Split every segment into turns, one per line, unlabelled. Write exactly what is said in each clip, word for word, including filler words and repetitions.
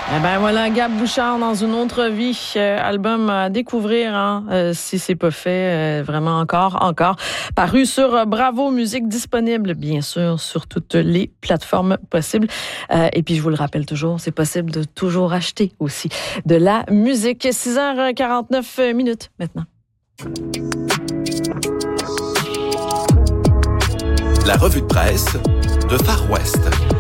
Eh ben voilà, Gab Bouchard dans une autre vie, euh, album à découvrir, hein, euh, si c'est pas fait, euh, vraiment encore, encore. Paru sur euh, Bravo Musique, disponible bien sûr sur toutes les plateformes possibles. Euh, et puis je vous le rappelle toujours, c'est possible de toujours acheter aussi de la musique. six heures quarante-neuf minutes maintenant.
La revue de presse de Far West.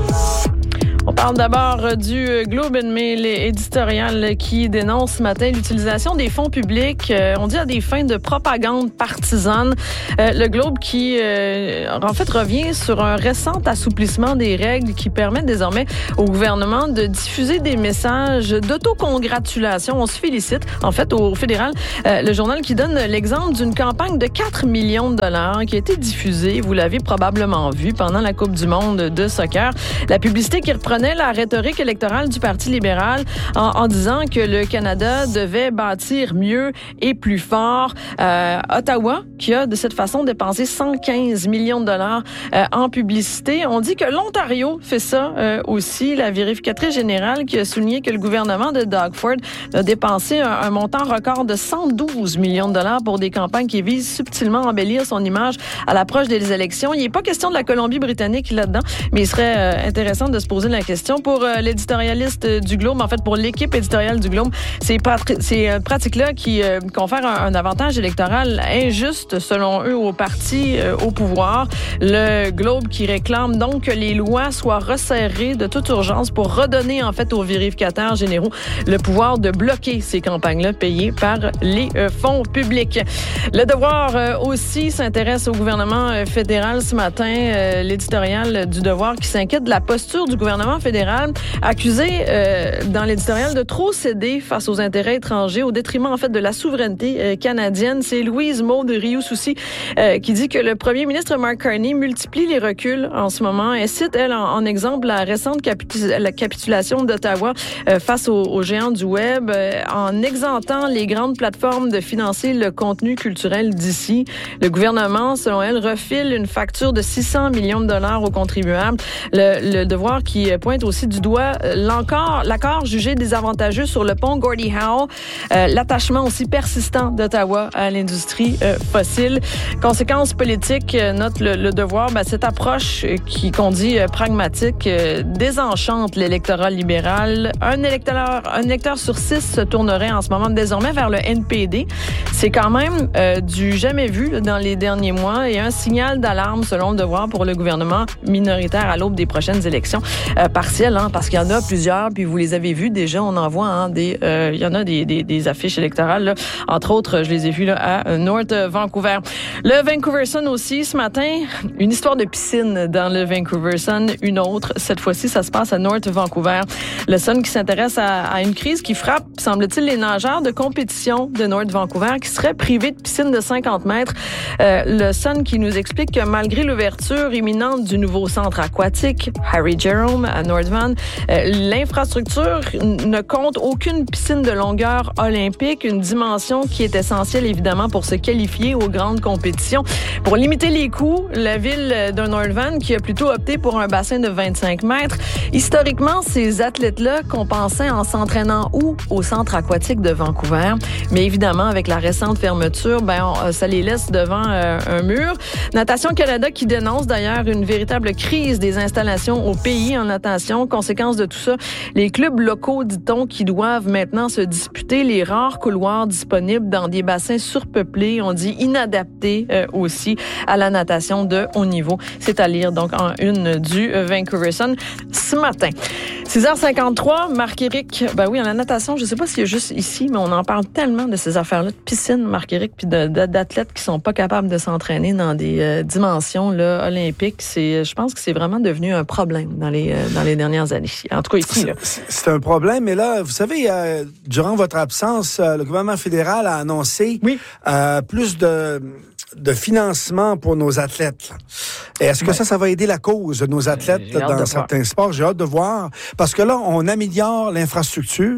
On parle d'abord du Globe and Mail éditorial qui dénonce ce matin l'utilisation des fonds publics, euh, on dit à des fins de propagande partisane. Euh, le Globe qui, euh, en fait, revient sur un récent assouplissement des règles qui permettent désormais au gouvernement de diffuser des messages d'autocongratulation. On se félicite, en fait, au fédéral, euh, le journal qui donne l'exemple d'une campagne de quatre millions de dollars qui a été diffusée, vous l'avez probablement vu, pendant la Coupe du monde de soccer. La publicité qui reprend la rhétorique électorale du Parti libéral en, en disant que le Canada devait bâtir mieux et plus fort. Euh, Ottawa, qui a de cette façon dépensé cent quinze millions de dollars euh, en publicité. On dit que l'Ontario fait ça euh, aussi. La vérificatrice générale qui a souligné que le gouvernement de Doug Ford a dépensé un, un montant record de cent douze millions de dollars pour des campagnes qui visent subtilement à embellir son image à l'approche des élections. Il n'est pas question de la Colombie-Britannique là-dedans, mais il serait euh, intéressant de se poser la question pour euh, l'éditorialiste du Globe, en fait pour l'équipe éditoriale du Globe. Ces, patri- ces euh, pratiques-là qui euh, confèrent un, un avantage électoral injuste selon eux au parti euh, au pouvoir. Le Globe qui réclame donc que les lois soient resserrées de toute urgence pour redonner en fait aux vérificateurs généraux le pouvoir de bloquer ces campagnes-là payées par les euh, fonds publics. Le Devoir euh, aussi s'intéresse au gouvernement euh, fédéral ce matin. Euh, l'éditorial du Devoir qui s'inquiète de la posture du gouvernement fédéral, accusé euh, dans l'éditorial de trop céder face aux intérêts étrangers au détriment en fait de la souveraineté euh, canadienne. C'est Louise Maud Rieux-Soucy euh, qui dit que le premier ministre Mark Carney multiplie les reculs en ce moment. Elle cite, elle, en, en exemple, la récente capitu- la capitulation d'Ottawa euh, face aux, aux géants du web, euh, en exemptant les grandes plateformes de financer le contenu culturel d'ici. Le gouvernement, selon elle, refile une facture de six cents millions de dollars aux contribuables. Le, le Devoir qui pointe aussi du doigt l'encore, l'accord jugé désavantageux sur le pont Gordie Howe, euh, l'attachement aussi persistant d'Ottawa à l'industrie euh, fossile. Conséquences politiques, euh, note le, le Devoir, ben, cette approche euh, qui qu'on dit euh, pragmatique euh, désenchante l'électorat libéral. Un électeur, un électeur sur six se tournerait en ce moment désormais vers le N P D. C'est quand même euh, du jamais vu là, dans les derniers mois et un signal d'alarme selon le Devoir pour le gouvernement minoritaire à l'aube des prochaines élections. Euh, partielle, hein, parce qu'il y en a plusieurs, puis vous les avez vus déjà, on en voit, hein, des, euh, il y en a des, des, des affiches électorales, là. Entre autres, je les ai vues là, à North Vancouver. Le Vancouver Sun aussi, ce matin, une histoire de piscine dans le Vancouver Sun, une autre. Cette fois-ci, ça se passe à North Vancouver. Le Sun qui s'intéresse à, à une crise qui frappe, semble-t-il, les nageurs de compétition de North Vancouver qui seraient privés de piscine de cinquante mètres. Euh, le Sun qui nous explique que malgré l'ouverture imminente du nouveau centre aquatique, Harry Jerome, à North Van, euh, l'infrastructure ne compte aucune piscine de longueur olympique, une dimension qui est essentielle évidemment pour se qualifier aux grandes compétitions. Pour limiter les coûts, la ville de North Van qui a plutôt opté pour un bassin de vingt-cinq mètres. Historiquement, ces athlètes-là compensaient en s'entraînant où? Au centre aquatique de Vancouver. Mais évidemment, avec la récente fermeture, ben, on, ça les laisse devant euh, un mur. Natation Canada qui dénonce d'ailleurs une véritable crise des installations au pays en natation. Conséquence de tout ça, les clubs locaux, dit-on, qui doivent maintenant se disputer les rares couloirs disponibles dans des bassins surpeuplés, on dit inadaptés euh, aussi à la natation de haut niveau. C'est à lire donc en une du Vancouver Sun ce matin. six heures cinquante-trois, Marc-Éric, ben oui, en la natation, je sais pas s'il y a juste ici, mais on en parle tellement de ces affaires-là, de piscine, Marc-Éric, puis de, de, d'athlètes qui sont pas capables de s'entraîner dans des euh, dimensions là, olympiques. C'est, je pense que c'est vraiment devenu un problème dans les, euh, dans les dernières années. En tout cas, ici. Là.
C'est, c'est un problème, mais là, vous savez, euh, durant votre absence, euh, le gouvernement fédéral a annoncé oui. euh, plus de... de financement pour nos athlètes. Et est-ce que ouais. ça, ça va aider la cause de nos athlètes euh, dans certains voir. sports? J'ai hâte de voir. Parce que là, on améliore l'infrastructure.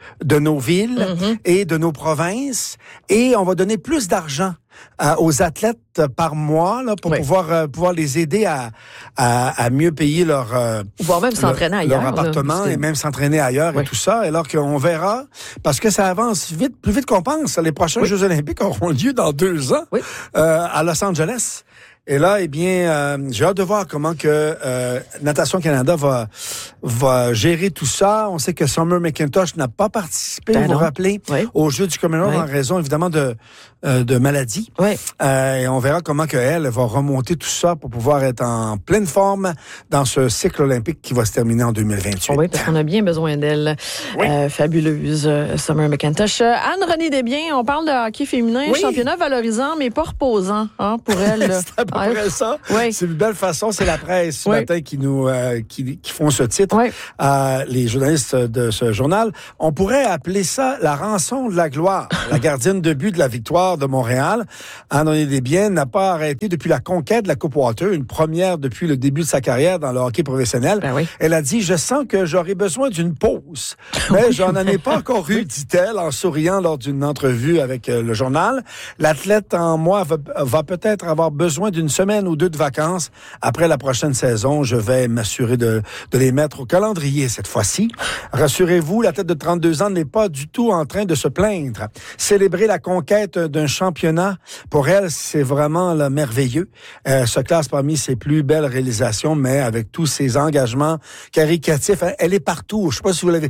de nos villes mm-hmm. et de nos provinces, et on va donner plus d'argent Euh, aux athlètes euh, par mois là, pour oui. pouvoir euh, pouvoir les aider à, à, à mieux payer leur euh,
voire même s'entraîner
leur,
ailleurs,
leur appartement là, et même s'entraîner ailleurs oui. et tout ça. Alors qu'on verra, parce que ça avance vite, plus vite qu'on pense. Les prochains oui. Jeux olympiques auront lieu dans deux ans oui. euh, à Los Angeles. Et là, eh bien, euh, j'ai hâte de voir comment que euh, Natation Canada va va gérer tout ça. On sait que Summer McIntosh n'a pas participé, ben vous vous rappelez, oui. aux Jeux du Commonwealth oui. en raison évidemment de euh, de maladie. Oui. Euh, et on verra comment que elle va remonter tout ça pour pouvoir être en pleine forme dans ce cycle olympique qui va se terminer en deux mille vingt-huit.
Oui, parce qu'on a bien besoin d'elle. Oui. Euh, fabuleuse, Summer McIntosh. Anne-Renée Desbiens, on parle de hockey féminin, oui. championnat valorisant mais pas reposant hein, pour elle.
Après ça, oui. c'est une belle façon. C'est la presse ce oui. matin qui nous euh, qui, qui font ce titre. Oui. Euh, les journalistes de ce journal. On pourrait appeler ça la rançon de la gloire. La gardienne de but de la victoire de Montréal, Anne-Renée Desbiens, n'a pas arrêté depuis la conquête de la Coupe Walter, une première depuis le début de sa carrière dans le hockey professionnel.
Ben oui.
Elle a dit, je sens que j'aurai besoin d'une pause. Mais j'en en ai pas encore eu, dit-elle, en souriant lors d'une entrevue avec euh, le journal. L'athlète en moi va, va peut-être avoir besoin d'une semaine ou deux de vacances. Après la prochaine saison, je vais m'assurer de, de les mettre au calendrier cette fois-ci. Rassurez-vous, la tête de trente-deux ans n'est pas du tout en train de se plaindre. Célébrer la conquête d'un championnat, pour elle, c'est vraiment là, merveilleux. Elle se classe parmi ses plus belles réalisations, mais avec tous ses engagements caricatifs, elle est partout. Je sais pas si vous l'avez...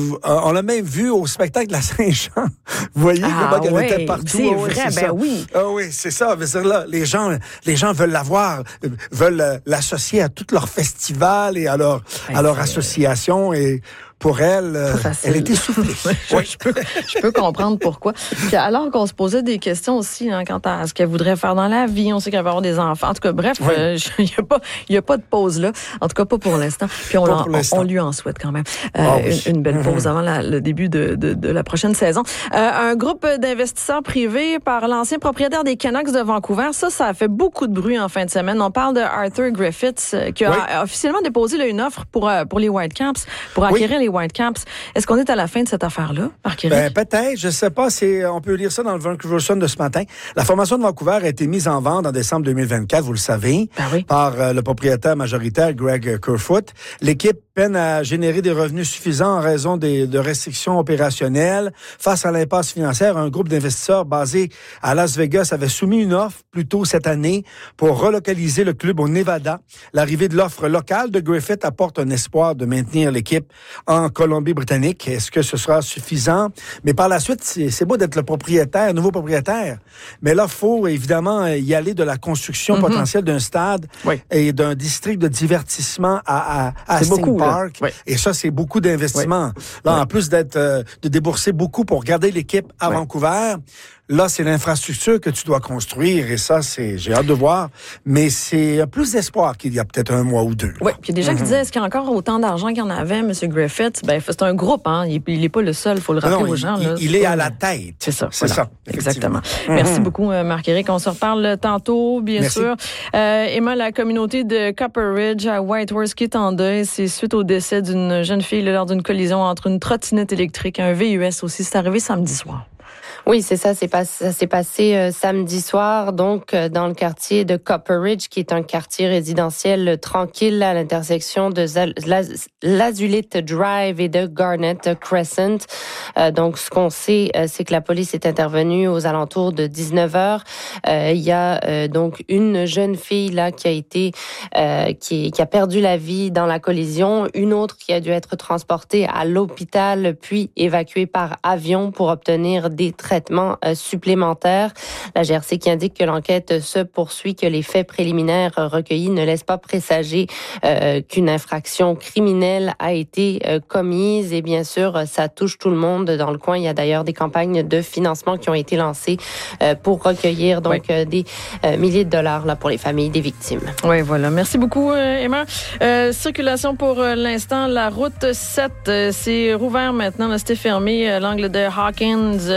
On l'a même vu au spectacle de la Saint-Jean. Vous voyez
ah,
comment
ouais,
elle était partout.
C'est
oh,
vrai,
c'est
ben
ça.
oui.
Ah oui, c'est ça. Là, les gens... Les gens veulent la voir, veulent l'associer à tous leurs festivals et à leur, ouais, à leur association. Et pour elle, euh, elle était soufflée.
Oui. je, peux, je peux comprendre pourquoi. Puis alors qu'on se posait des questions aussi hein, quant à ce qu'elle voudrait faire dans la vie, on sait qu'elle va avoir des enfants. En tout cas, bref, il oui. euh, n'y a pas, il y a pas de pause là. En tout cas, pas pour l'instant. Puis on, on, on lui en souhaite quand même euh, oh, oui. une, une belle pause mm-hmm. avant la, le début de, de, de la prochaine saison. Euh, un groupe d'investisseurs privés par l'ancien propriétaire des Canucks de Vancouver, ça, ça a fait beaucoup de bruit en fin de semaine. On parle de Arthur Griffiths qui a oui. officiellement déposé là, une offre pour pour les Whitecaps, pour acquérir oui. les Whitecaps. Est-ce qu'on est à la fin de cette affaire-là, Marc-Éric?
Ben, peut-être, je sais pas. C'est, on peut lire ça dans le Vancouver Sun de ce matin. La formation de Vancouver a été mise en vente en décembre deux mille vingt-quatre, vous le savez,
ben oui.
par euh, le propriétaire majoritaire Greg Kerfoot. L'équipe peine à générer des revenus suffisants en raison des, de restrictions opérationnelles. Face à l'impasse financière, un groupe d'investisseurs basé à Las Vegas avait soumis une offre plus tôt cette année pour relocaliser le club au Nevada. L'arrivée de l'offre locale de Griffith apporte un espoir de maintenir l'équipe en Colombie-Britannique. Est-ce que ce sera suffisant? Mais par la suite, c'est, c'est beau d'être le propriétaire, nouveau propriétaire. Mais là, il faut évidemment y aller de la construction mm-hmm. potentielle d'un stade oui. et d'un district de divertissement à, à, à
c'est beaucoup,
Park.
Oui.
Et ça, c'est beaucoup d'investissement. Oui. Là, oui. en plus d'être euh, de débourser beaucoup pour garder l'équipe à oui. Vancouver, là, c'est l'infrastructure que tu dois construire. Et ça, c'est j'ai hâte de voir. Mais c'est plus d'espoir qu'il y a peut-être un mois ou deux.
Oui, puis il y a des gens mm-hmm. qui disaient, est-ce qu'il y a encore autant d'argent qu'il y en avait, M. Griffith? Ben, c'est un groupe, hein. Il n'est pas le seul, il faut le rappeler
non,
aux gens.
Il,
là.
il est à la tête.
C'est ça.
C'est
voilà.
ça.
Exactement. Mm-hmm. Merci beaucoup, Marc-Éric. On se reparle tantôt, bien Merci. sûr. Euh, Emma, la communauté de Copper Ridge à Whitehorse qui est en deuil, c'est suite au décès d'une jeune fille là, lors d'une collision entre une trottinette électrique et un V U S aussi. C'est arrivé samedi soir.
Oui, c'est ça. C'est pas, ça s'est passé euh, samedi soir, donc euh, dans le quartier de Copper Ridge, qui est un quartier résidentiel euh, tranquille à l'intersection de Zal- Laz- Lazulite Drive et de Garnet Crescent. Euh, donc, ce qu'on sait, euh, c'est que la police est intervenue aux alentours de dix-neuf heures. Euh, il y a euh, donc une jeune fille là qui a été, euh, qui, qui a perdu la vie dans la collision, une autre qui a dû être transportée à l'hôpital puis évacuée par avion pour obtenir des traitements supplémentaires. La G R C qui indique que l'enquête se poursuit, que les faits préliminaires recueillis ne laissent pas présager euh, qu'une infraction criminelle a été euh, commise. Et bien sûr, ça touche tout le monde dans le coin. Il y a d'ailleurs des campagnes de financement qui ont été lancées euh, pour recueillir donc oui. euh, des euh, milliers de dollars là, pour les familles des victimes.
Oui, voilà. Merci beaucoup, euh, Emma. Euh, circulation pour euh, l'instant. La route sept, euh, c'est rouvert maintenant. Là, c'était fermé. Euh, l'angle de Hawkins, euh,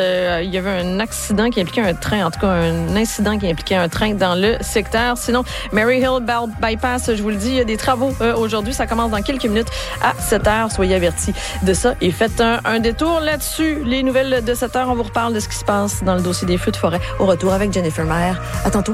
euh, il y avait un accident qui impliquait un train, en tout cas un incident qui impliquait un train dans le secteur. Sinon, Mary Hill Bypass, je vous le dis, il y a des travaux euh, aujourd'hui. Ça commence dans quelques minutes à sept heures. Soyez avertis de ça et faites un, un détour là-dessus. Les nouvelles de sept heures, on vous reparle de ce qui se passe dans le dossier des feux de forêt. Au retour avec Jennifer Maher. À tantôt.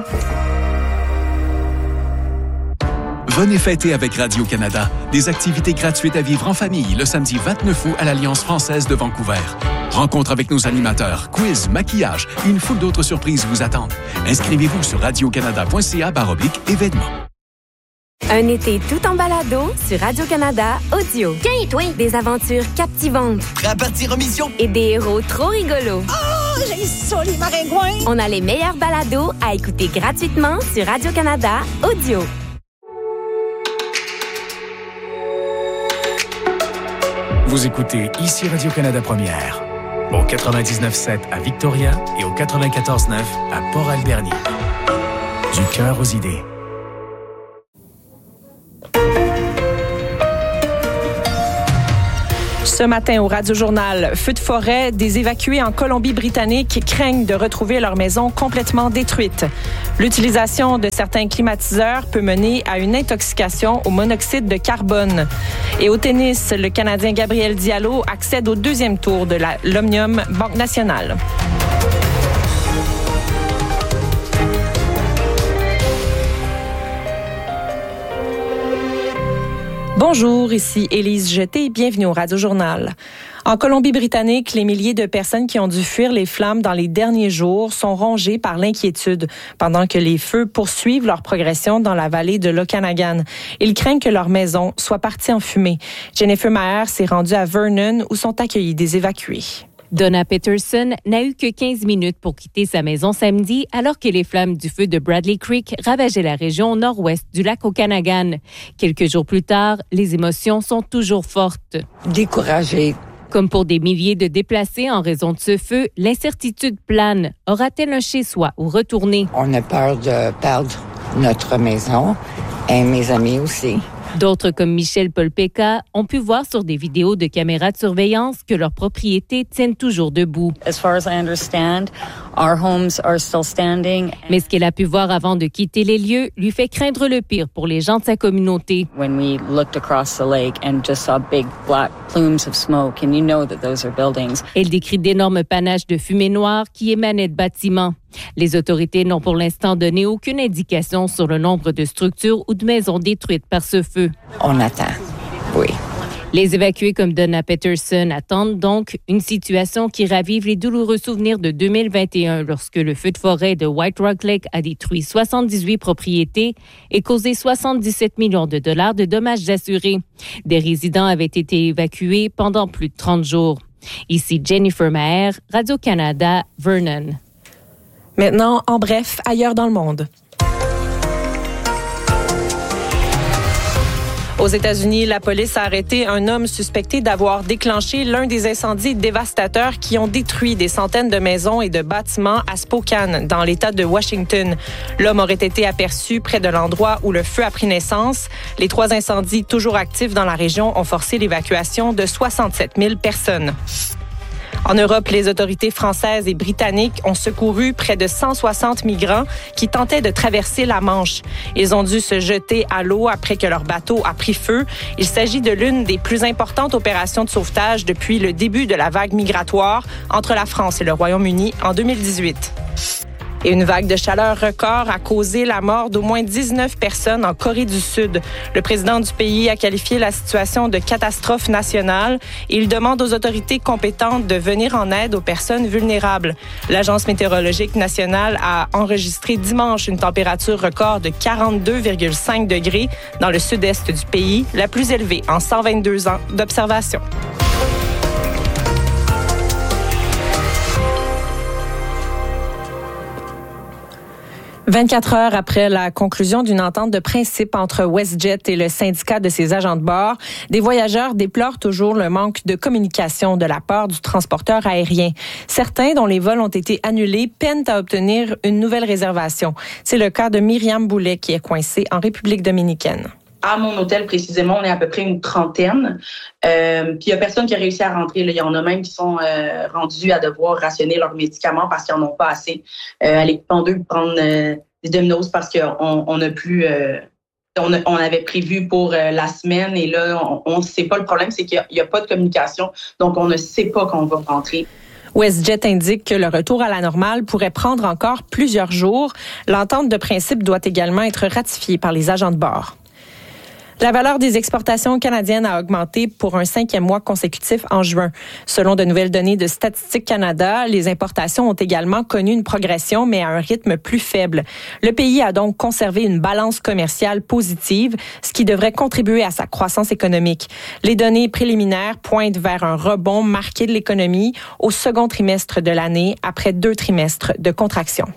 Venez fêter avec Radio-Canada. Des activités gratuites à vivre en famille le samedi vingt-neuf août à l'Alliance française de Vancouver. Rencontre avec nos animateurs, quiz, maquillage et une foule d'autres surprises vous attendent. Inscrivez-vous sur radiocanada.ca baroblique événements.
Un été tout en balado sur Radio-Canada Audio.
Tiens, toi!
Des aventures captivantes.
Prêt à partir en mission?
Et des héros trop rigolos.
Oh, j'ai ça, les maringouins!
On a les meilleurs balados à écouter gratuitement sur Radio-Canada Audio.
Vous écoutez ici Radio-Canada Première, au quatre-vingt-dix-neuf sept à Victoria et au quatre-vingt-quatorze neuf à Port-Alberni. Du cœur aux idées.
Ce matin au Radio-Journal, feu de forêt, des évacués en Colombie-Britannique craignent de retrouver leur maison complètement détruite. L'utilisation de certains climatiseurs peut mener à une intoxication au monoxyde de carbone. Et au tennis, le Canadien Gabriel Diallo accède au deuxième tour de la, l'Omnium Banque Nationale. Bonjour, ici Élise Jeté, bienvenue au Radio-Journal. En Colombie-Britannique, les milliers de personnes qui ont dû fuir les flammes dans les derniers jours sont rongées par l'inquiétude, pendant que les feux poursuivent leur progression dans la vallée de l'Okanagan. Ils craignent que leur maison soit partie en fumée. Jennifer Maher s'est rendue à Vernon, où sont accueillis des évacués.
Donna Peterson n'a eu que quinze minutes pour quitter sa maison samedi alors que les flammes du feu de Bradley Creek ravageaient la région nord-ouest du lac Okanagan. Quelques jours plus tard, les émotions sont toujours fortes.
Découragée.
Comme pour des milliers de déplacés en raison de ce feu, l'incertitude plane. Aura-t-elle un chez-soi ou retourner?
On a peur de perdre notre maison et mes amis aussi.
D'autres, comme Michel Polpeca, ont pu voir sur des vidéos de caméras de surveillance que leurs propriétés tiennent toujours debout.
As far as I understand, our homes are still standing.
Mais ce qu'elle a pu voir avant de quitter les lieux lui fait craindre le pire pour les gens de sa communauté.
When we looked across the lake and just saw big black plumes of smoke, and you know that those are buildings.
Elle décrit d'énormes panaches de fumée noire qui émanaient de bâtiments. Les autorités n'ont pour l'instant donné aucune indication sur le nombre de structures ou de maisons détruites par ce feu.
On attend, oui.
Les évacués comme Donna Peterson attendent donc une situation qui ravive les douloureux souvenirs de deux mille vingt et un lorsque le feu de forêt de White Rock Lake a détruit soixante-dix-huit propriétés et causé soixante-dix-sept millions de dollars de dommages assurés. Des résidents avaient été évacués pendant plus de trente jours. Ici Jennifer Maher, Radio-Canada, Vernon.
Maintenant, en bref, ailleurs dans le monde. Aux États-Unis, la police a arrêté un homme suspecté d'avoir déclenché l'un des incendies dévastateurs qui ont détruit des centaines de maisons et de bâtiments à Spokane, dans l'État de Washington. L'homme aurait été aperçu près de l'endroit où le feu a pris naissance. Les trois incendies toujours actifs dans la région ont forcé l'évacuation de soixante-sept mille personnes. En Europe, les autorités françaises et britanniques ont secouru près de cent soixante migrants qui tentaient de traverser la Manche. Ils ont dû se jeter à l'eau après que leur bateau a pris feu. Il s'agit de l'une des plus importantes opérations de sauvetage depuis le début de la vague migratoire entre la France et le Royaume-Uni en deux mille dix-huit. Et une vague de chaleur record a causé la mort d'au moins dix-neuf personnes en Corée du Sud. Le président du pays a qualifié la situation de catastrophe nationale et il demande aux autorités compétentes de venir en aide aux personnes vulnérables. L'Agence météorologique nationale a enregistré dimanche une température record de quarante-deux virgule cinq degrés dans le sud-est du pays, la plus élevée en cent vingt-deux ans d'observation. vingt-quatre heures après la conclusion d'une entente de principe entre WestJet et le syndicat de ses agents de bord, des voyageurs déplorent toujours le manque de communication de la part du transporteur aérien. Certains, dont les vols ont été annulés, peinent à obtenir une nouvelle réservation. C'est le cas de Myriam Boulet qui est coincée en République dominicaine.
à mon hôtel précisément, on est à peu près une trentaine. Euh, puis il y a personne qui a réussi à rentrer. Là. Il y en a même qui sont euh, rendus à devoir rationner leurs médicaments parce qu'ils n'en ont pas assez. Euh, à l'équipement d'eux, prendre euh, des Domino's parce qu'on on a plus... Euh, on, a, on avait prévu pour euh, la semaine et là, on ne sait pas. Le problème, c'est qu'il n'y a, a pas de communication. Donc, on ne sait pas quand on va rentrer.
WestJet indique que le retour à la normale pourrait prendre encore plusieurs jours. L'entente de principe doit également être ratifiée par les agents de bord. La valeur des exportations canadiennes a augmenté pour un cinquième mois consécutif en juin. Selon de nouvelles données de Statistique Canada, les importations ont également connu une progression, mais à un rythme plus faible. Le pays a donc conservé une balance commerciale positive, ce qui devrait contribuer à sa croissance économique. Les données préliminaires pointent vers un rebond marqué de l'économie au second trimestre de l'année, après deux trimestres de contraction.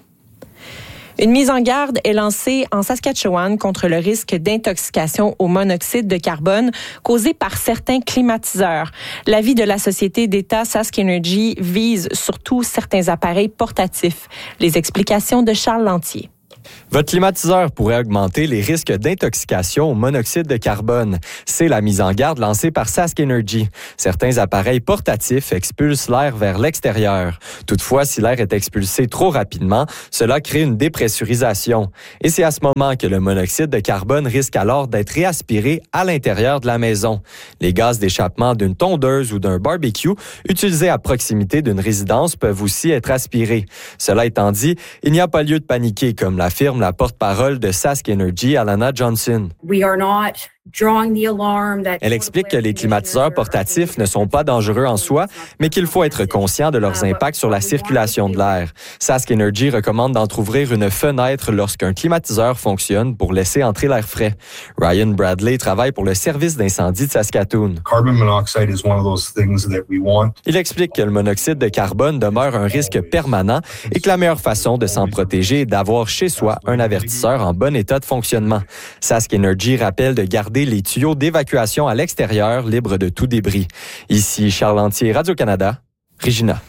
Une mise en garde est lancée en Saskatchewan contre le risque d'intoxication au monoxyde de carbone causé par certains climatiseurs. L'avis de la société d'État Sask Energy vise surtout certains appareils portatifs. Les explications de Charles Lantier.
Votre climatiseur pourrait augmenter les risques d'intoxication au monoxyde de carbone. C'est la mise en garde lancée par Sask Energy. Certains appareils portatifs expulsent l'air vers l'extérieur. Toutefois, si l'air est expulsé trop rapidement, cela crée une dépressurisation. Et c'est à ce moment que le monoxyde de carbone risque alors d'être réaspiré à l'intérieur de la maison. Les gaz d'échappement d'une tondeuse ou d'un barbecue utilisés à proximité d'une résidence peuvent aussi être aspirés. Cela étant dit, il n'y a pas lieu de paniquer, comme l'affirme la porte-parole de Sask Energy, Alana Johnson.
We are not drawing the alarm that...
Elle explique que les climatiseurs portatifs ne sont pas dangereux en soi, mais qu'il faut être conscient de leurs impacts sur la circulation de l'air. Sask Energy recommande d'entrouvrir une fenêtre lorsqu'un climatiseur fonctionne pour laisser entrer l'air frais. Ryan Bradley travaille pour le service d'incendie de Saskatoon.
Carbon monoxide is one of those things that we want.
Il explique que le monoxyde de carbone demeure un risque permanent et que la meilleure façon de s'en protéger est d'avoir chez soi un avertisseur en bon état de fonctionnement. Sask Energy rappelle de garder les tuyaux d'évacuation à l'extérieur libres de tout débris. Ici, Charles Lantier, Radio-Canada, Regina.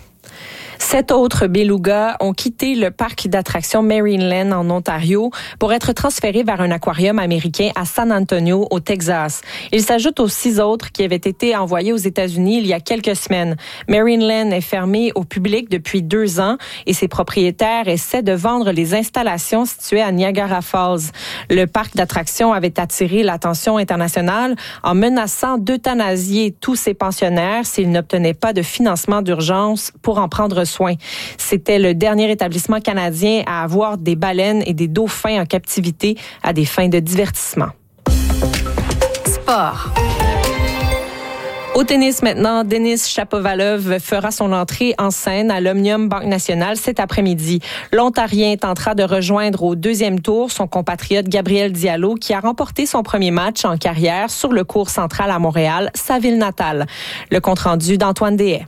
Sept autres belugas ont quitté le parc d'attractions Marineland en Ontario pour être transférés vers un aquarium américain à San Antonio, au Texas. Ils s'ajoutent aux six autres qui avaient été envoyés aux États-Unis il y a quelques semaines. Marineland est fermé au public depuis deux ans et ses propriétaires essaient de vendre les installations situées à Niagara Falls. Le parc d'attractions avait attiré l'attention internationale en menaçant d'euthanasier tous ses pensionnaires s'ils n'obtenaient pas de financement d'urgence pour en prendre soin. C'était le dernier établissement canadien à avoir des baleines et des dauphins en captivité à des fins de divertissement.
Sport.
Au tennis maintenant, Denis Shapovalov fera son entrée en scène à l'Omnium Banque Nationale cet après-midi. L'Ontarien tentera de rejoindre au deuxième tour son compatriote Gabriel Diallo qui a remporté son premier match en carrière sur le court central à Montréal, sa ville natale. Le compte-rendu d'Antoine Deshaies.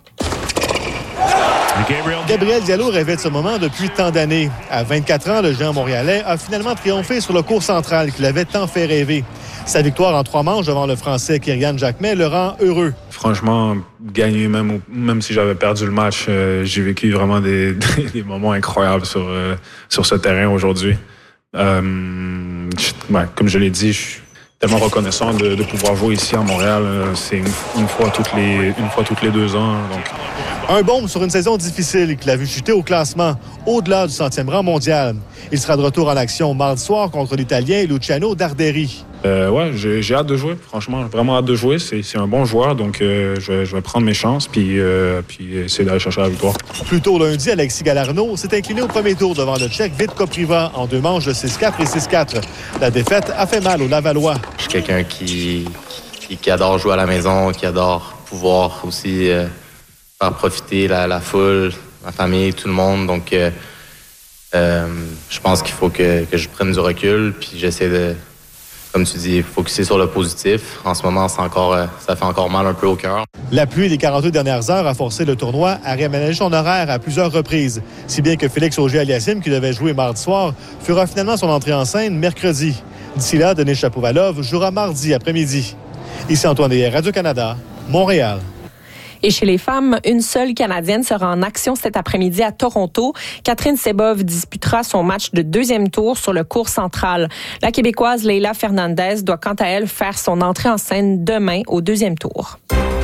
Gabriel Diallo rêvait de ce moment depuis tant d'années. À vingt-quatre ans, le géant montréalais a finalement triomphé sur le court central qui l'avait tant fait rêver. Sa victoire en trois manches devant le Français Kyrian Jacquemet le rend heureux.
Franchement, gagner, même, même si j'avais perdu le match, euh, j'ai vécu vraiment des, des moments incroyables sur, euh, sur ce terrain aujourd'hui. Euh, je, ouais, comme je l'ai dit, je suis tellement reconnaissant de, de pouvoir jouer ici à Montréal. C'est une, une, fois toutes les, une fois toutes les deux ans. Donc.
Un baume sur une saison difficile qui l'a vu chuter au classement, au-delà du centième rang mondial. Il sera de retour en action mardi soir contre l'Italien Luciano Darderi.
Euh, ouais, j'ai, j'ai hâte de jouer, franchement, vraiment hâte de jouer. C'est, c'est un bon joueur, donc euh, je, je vais prendre mes chances puis, euh, puis essayer d'aller chercher la victoire.
Plus tôt lundi, Alexis Galarneau s'est incliné au premier tour devant le Tchèque Vít Kopriva en deux manches de six quatre et six quatre. La défaite a fait mal aux Lavallois.
Je suis quelqu'un qui, qui, qui adore jouer à la maison, qui adore pouvoir aussi euh, faire profiter la, la foule, ma famille, tout le monde. Donc, euh, euh, je pense qu'il faut que, que je prenne du recul puis j'essaie de... Comme tu dis, focusser sur le positif. En ce moment, c'est encore, ça fait encore mal un peu au cœur.
La pluie des quarante-deux dernières heures a forcé le tournoi à réaménager son horaire à plusieurs reprises. Si bien que Félix Auger-Aliassime, qui devait jouer mardi soir, fera finalement son entrée en scène mercredi. D'ici là, Denis Shapovalov jouera mardi après-midi. Ici Antoine Deshaies, Radio-Canada, Montréal.
Et chez les femmes, une seule Canadienne sera en action cet après-midi à Toronto. Catherine Sebov disputera son match de deuxième tour sur le court central. La Québécoise Leila Fernandez doit quant à elle faire son entrée en scène demain au deuxième tour.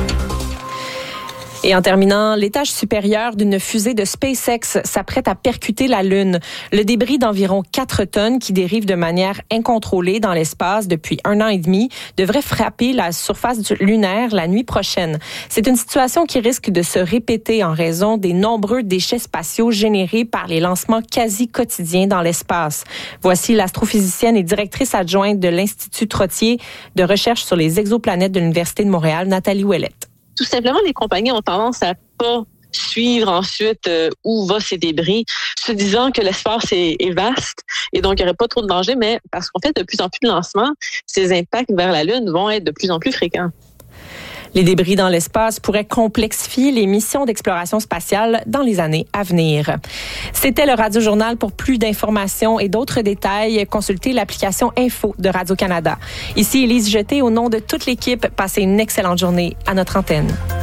Et en terminant, l'étage supérieur d'une fusée de SpaceX s'apprête à percuter la Lune. Le débris d'environ quatre tonnes qui dérive de manière incontrôlée dans l'espace depuis un an et demi devrait frapper la surface lunaire la nuit prochaine. C'est une situation qui risque de se répéter en raison des nombreux déchets spatiaux générés par les lancements quasi quotidiens dans l'espace. Voici l'astrophysicienne et directrice adjointe de l'Institut Trottier de recherche sur les exoplanètes de l'Université de Montréal, Nathalie Ouellette.
Tout simplement, les compagnies ont tendance à pas suivre ensuite euh, où va ces débris, se disant que l'espace est, est vaste et donc il n'y aurait pas trop de danger, mais parce qu'en fait, de plus en plus de lancements, ces impacts vers la Lune vont être de plus en plus fréquents.
Les débris dans l'espace pourraient complexifier les missions d'exploration spatiale dans les années à venir. C'était le Radio Journal. Pour plus d'informations et d'autres détails, consultez l'application Info de Radio-Canada. Ici Élise Jeté, au nom de toute l'équipe, passez une excellente journée à notre antenne.